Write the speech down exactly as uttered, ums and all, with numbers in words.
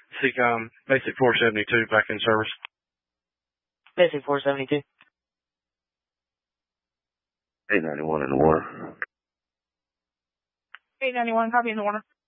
Seacom, Basic four seventy-two, back in service. Basic four seventy-two. eight ninety-one in the water. eight ninety-one, copy in the water.